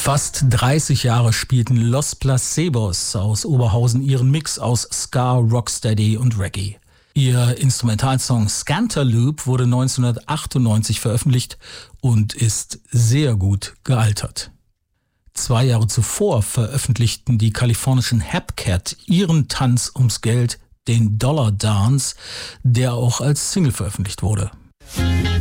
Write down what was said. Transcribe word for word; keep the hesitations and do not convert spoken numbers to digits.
Fast dreißig Jahre spielten Los Placebos aus Oberhausen ihren Mix aus Ska, Rocksteady und Reggae. Ihr Instrumentalsong Scanterloop wurde neunzehnhundertachtundneunzig veröffentlicht und ist sehr gut gealtert. Zwei Jahre zuvor veröffentlichten die kalifornischen Hepcat ihren Tanz ums Geld, den Dollar Dance, der auch als Single veröffentlicht wurde.